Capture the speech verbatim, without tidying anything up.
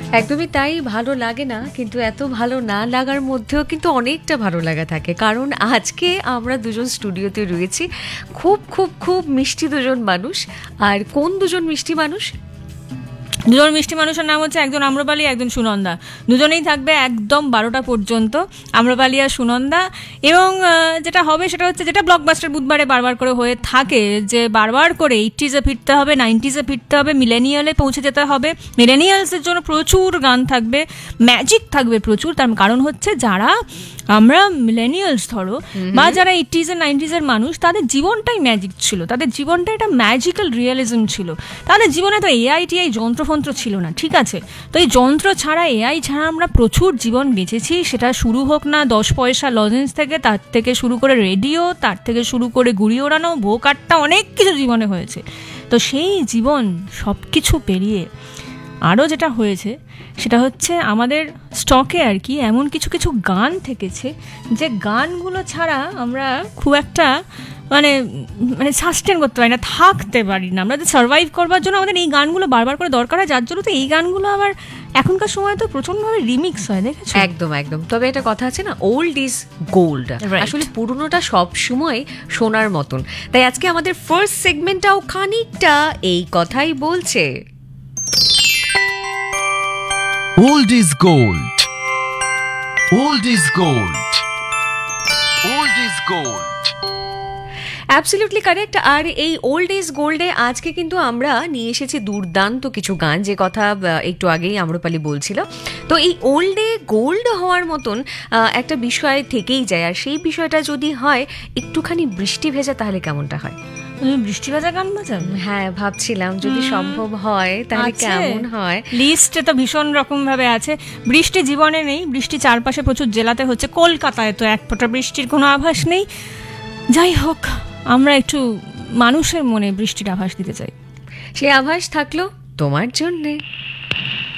একদমই তাই, ভালো লাগে না, কিন্তু এত ভালো না লাগার মধ্যেও কিন্তু অনেকটা ভালো লাগা থাকে, কারণ আজকে আমরা দুজন স্টুডিওতে রয়েছি, খুব খুব খুব মিষ্টি দুজন মানুষ। আর কোন দুজন মিষ্টি মানুষ? দুজন মিষ্টি মানুষের নাম হচ্ছে একজন আম্রপালি, একজন সুনন্দা। দুজনেই থাকবে একদম বারোটা পর্যন্ত, আম্রপালি আর সুনন্দা। এবং যেটা হবে সেটা হচ্ছে, যেটা ব্লকবাস্টার বুধবারে বারবার করে হয়ে থাকে, যে বারবার করে এইটিজে ফিরতে হবে, নাইনটিজে ফিরতে হবে, মিলেনিয়ালে পৌঁছে যেতে হবে। মিলেনিয়ালসের জন্য প্রচুর গান থাকবে, ম্যাজিক থাকবে প্রচুর। তার কারণ হচ্ছে যারা আমরা মিলেনিয়ালস ধরো, বা যারা এইটিজের নাইনটিজের মানুষ, তাদের জীবনটাই ম্যাজিক ছিল, তাদের জীবনটা একটা ম্যাজিক্যাল রিয়েলিজম ছিল। তাদের জীবনে তো এআই টিআই যন্ত্রফন্ত্র ছিল না, ঠিক আছে? তো এই যন্ত্র ছাড়া, এআই ছাড়া আমরা প্রচুর জীবন বেঁচেছি। সেটা শুরু হোক না দশ পয়সা লজেন্স থেকে, তার থেকে শুরু করে রেডিও, তার থেকে শুরু করে গুড়ি ওড়ানো, বউ কাটটা, অনেক কিছু জীবনে হয়েছে। তো সেই জীবন সব কিছু পেরিয়ে আরও যেটা হয়েছে সেটা হচ্ছে আমাদের স্টকে আর কি এমন কিছু কিছু গান থেকেছে, যে গানগুলো ছাড়া আমরা খুব একটা মানে মানে সাস্টেন করতে পারি না, থাকতে পারি না। আমরা সার্ভাইভ করবার জন্য আমাদের এই গানগুলো বারবার করে দরকার হয়, যার জন্য তো এই গানগুলো আবার এখনকার সময় তো প্রচণ্ডভাবে রিমিক্স হয়, দেখেছো? একদম একদম। তবে একটা কথা আছে না, ওল্ড ইজ গোল্ড। আসলে পুরনোটা সব সময় সোনার মতন। তাই আজকে আমাদের ফার্স্ট সেগমেন্টটাও খানিকটা এই কথাই বলছে। Old is gold. Old is gold. Old is gold. Absolutely correct. আর এই ওল্ড ইজ গোল্ডে আজকে কিন্তু আমরা নিয়ে এসেছি দুর্দান্ত কিছু গান, যে কথা একটু আগেই আম্রপালি বলছিল। তো এই ওল্ডে গোল্ড হওয়ার মতন একটা বিষয় থেকেই যায়, আর সেই বিষয়টা যদি হয় একটুখানি বৃষ্টি ভেজা, তাহলে কেমনটা হয়? বৃষ্টি ভেজা গান বাজাবে? হ্যাঁ, ভাবছিলাম যদি সম্ভব হয় তাহলে কেমন হয়। লিস্টে তো ভীষণ রকম ভাবে আছে। বৃষ্টি জীবনে নেই, বৃষ্টি চারপাশে প্রচুর জেলাতে হচ্ছে, কলকাতায় তো এক ফোঁটা বৃষ্টির কোনো আভাস নেই। যাই হোক, আমরা একটু মানুষের মনে বৃষ্টির আভাস দিতে চাই। সেই আভাস থাকলো তোমার জন্যে।